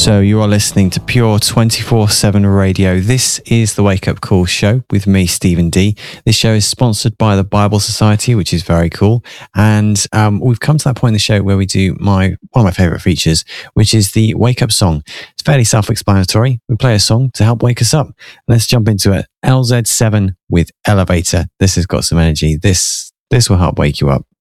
So you are listening to Pure 24/7 Radio. This is the Wake Up Call show with me, Stephen D. This show is sponsored by the Bible Society, which is very cool. And we've come to that point in the show where we do one of my favorite features, which is the Wake Up song. It's fairly self-explanatory. We play a song to help wake us up. Let's jump into it. LZ7 with Elevator. This has got some energy. This will help wake you up.